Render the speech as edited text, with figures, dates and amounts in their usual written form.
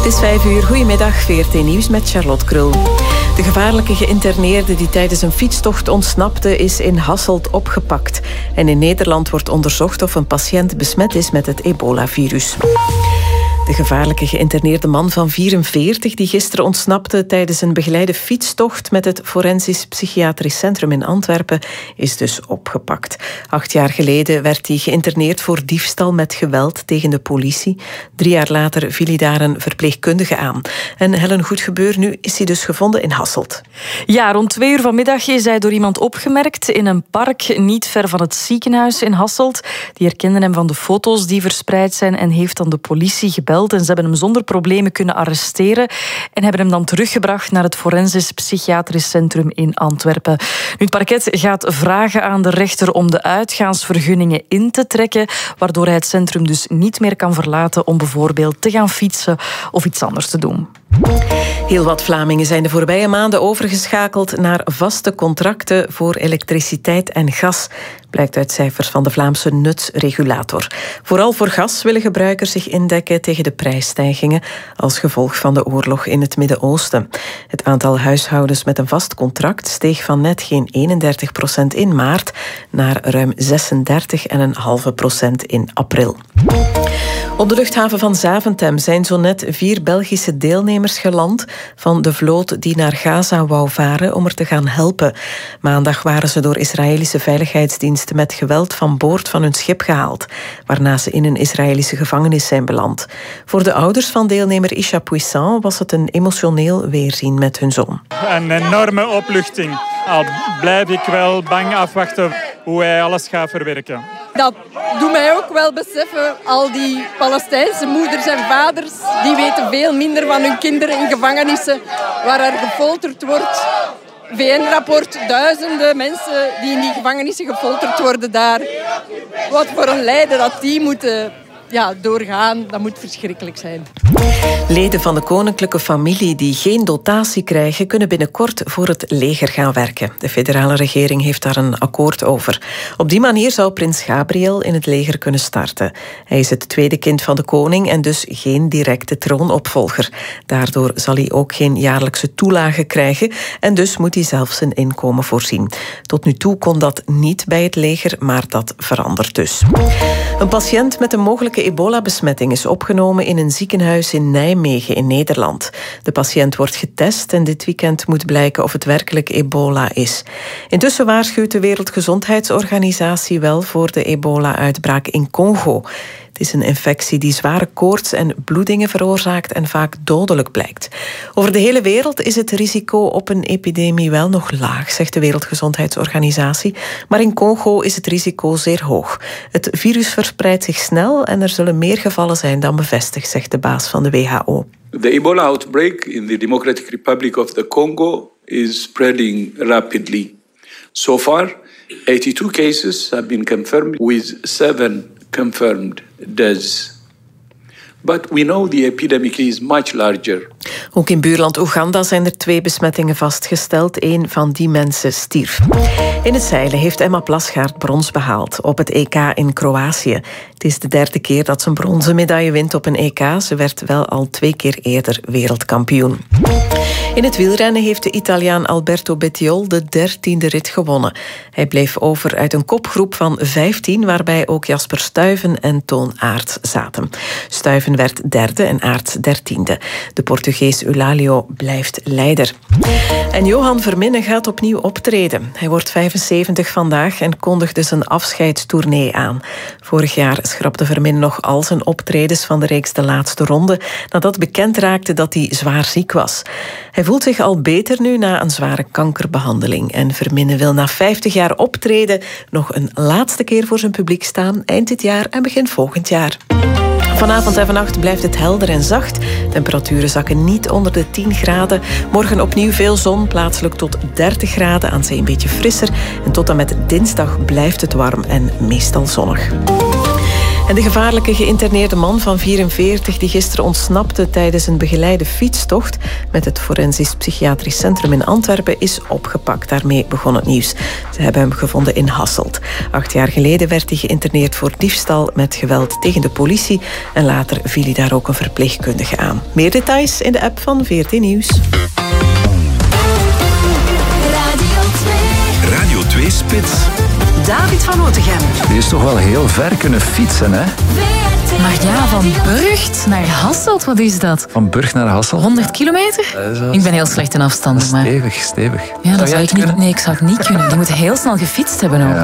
Het is 5 uur. Goedemiddag, VRT Nieuws met Charlotte Krul. De gevaarlijke geïnterneerde die tijdens een fietstocht ontsnapte is in Hasselt opgepakt. En in Nederland wordt onderzocht of een patiënt besmet is met het ebola-virus. De gevaarlijke geïnterneerde man van 44 die gisteren ontsnapte tijdens een begeleide fietstocht met het Forensisch Psychiatrisch Centrum in Antwerpen is dus opgepakt. 8 jaar geleden werd hij geïnterneerd voor diefstal met geweld tegen de politie. 3 jaar later viel hij daar een verpleegkundige aan. En Helen Goedgebeur, nu is hij dus gevonden in Hasselt. Ja, rond 2 uur vanmiddag is hij door iemand opgemerkt in een park niet ver van het ziekenhuis in Hasselt. Die herkende hem van de foto's die verspreid zijn en heeft dan de politie gebeld. En ze hebben hem zonder problemen kunnen arresteren en hebben hem dan teruggebracht naar het Forensisch Psychiatrisch Centrum in Antwerpen. Nu, het parket gaat vragen aan de rechter om de uitgaansvergunningen in te trekken, waardoor hij het centrum dus niet meer kan verlaten om bijvoorbeeld te gaan fietsen of iets anders te doen. Heel wat Vlamingen zijn de voorbije maanden overgeschakeld naar vaste contracten voor elektriciteit en gas, blijkt uit cijfers van de Vlaamse nutsregulator. Vooral voor gas willen gebruikers zich indekken tegen de prijsstijgingen als gevolg van de oorlog in het Midden-Oosten. Het aantal huishoudens met een vast contract steeg van net geen 31% in maart naar ruim 36,5% in april. Op de luchthaven van Zaventem zijn zo net 4 Belgische deelnemers geland van de vloot die naar Gaza wou varen om er te gaan helpen. Maandag waren ze door Israëlische veiligheidsdiensten met geweld van boord van hun schip gehaald, waarna ze in een Israëlische gevangenis zijn beland. Voor de ouders van deelnemer Isha Puissant was het een emotioneel weerzien met hun zoon. Een enorme opluchting. Al blijf ik wel bang afwachten hoe hij alles gaat verwerken. Dat doet mij ook wel beseffen, al die Palestijnse moeders en vaders, die weten veel minder van hun kinderen in gevangenissen waar er gefolterd wordt. VN-rapport, duizenden mensen die in die gevangenissen gefolterd worden daar. Wat voor een lijden dat die moeten doorgaan, dat moet verschrikkelijk zijn. Leden van de koninklijke familie die geen dotatie krijgen, kunnen binnenkort voor het leger gaan werken. De federale regering heeft daar een akkoord over. Op die manier zou prins Gabriel in het leger kunnen starten. Hij is het tweede kind van de koning en dus geen directe troonopvolger. Daardoor zal hij ook geen jaarlijkse toelage krijgen en dus moet hij zelf zijn inkomen voorzien. Tot nu toe kon dat niet bij het leger, maar dat verandert dus. Een patiënt met een mogelijke ebola-besmetting is opgenomen in een ziekenhuis in Nijmegen in Nederland. De patiënt wordt getest en dit weekend moet blijken of het werkelijk ebola is. Intussen waarschuwt de Wereldgezondheidsorganisatie wel voor de ebola-uitbraak in Congo. Het is een infectie die zware koorts en bloedingen veroorzaakt en vaak dodelijk blijkt. Over de hele wereld is het risico op een epidemie wel nog laag, zegt de Wereldgezondheidsorganisatie. Maar in Congo is het risico zeer hoog. Het virus verspreidt zich snel en er zullen meer gevallen zijn dan bevestigd, zegt de baas van de WHO. The Ebola outbreak in the Democratic Republic of the Congo is spreading rapidly. So far, 82 cases have been confirmed with 7 confirmed deaths. But we know the epidemic is much larger. Ook in buurland Oeganda zijn er 2 besmettingen vastgesteld. 1 van die mensen stierf. In het zeilen heeft Emma Plasgaard brons behaald op het EK in Kroatië. Het is de 3e keer dat ze een bronzen medaille wint op een EK. Ze werd wel al 2 keer eerder wereldkampioen. In het wielrennen heeft de Italiaan Alberto Bettiol de 13e rit gewonnen. Hij bleef over uit een kopgroep van 15, waarbij ook Jasper Stuyven en Toon Aerts zaten. Stuyven werd 3e en Aerts 13e. De Portugees Eulalio blijft leider. En Johan Verminnen gaat opnieuw optreden. Hij wordt 75 vandaag en kondigde zijn afscheidstournee aan. Vorig jaar schrapte Verminnen nog al zijn optredens van de reeks De Laatste Ronde, nadat bekend raakte dat hij zwaar ziek was. Hij voelt zich al beter nu na een zware kankerbehandeling. En Verminnen wil na 50 jaar optreden nog een laatste keer voor zijn publiek staan, eind dit jaar en begin volgend jaar. Vanavond en vannacht blijft het helder en zacht. Temperaturen zakken niet onder de 10 graden. Morgen opnieuw veel zon, plaatselijk tot 30 graden. Aan zee een beetje frisser. En tot en met dinsdag blijft het warm en meestal zonnig. En de gevaarlijke geïnterneerde man van 44... die gisteren ontsnapte tijdens een begeleide fietstocht met het Forensisch Psychiatrisch Centrum in Antwerpen is opgepakt. Daarmee begon het nieuws. Ze hebben hem gevonden in Hasselt. 8 jaar geleden werd hij geïnterneerd voor diefstal met geweld tegen de politie. En later viel hij daar ook een verpleegkundige aan. Meer details in de app van VRT Nieuws. Radio 2 Spits. David van Otegem. Die is toch wel heel ver kunnen fietsen, hè? Maar ja, van Burgt naar Hasselt, wat is dat? Van Burgt naar Hasselt. 100 kilometer? Ik ben heel slecht in afstanden, maar... Stevig. Ja, dat zou ik niet... Nee, ik zou het niet kunnen. Die moeten heel snel gefietst hebben ook.